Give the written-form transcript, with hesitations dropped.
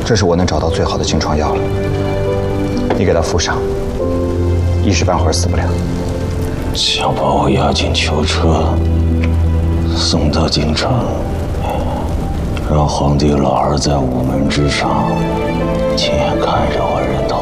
这是我能找到最好的清创药了，你给他敷上，一时半会儿死不了。 想把我押进囚车，送到京城，让皇帝老儿在午门之上亲眼看着我人头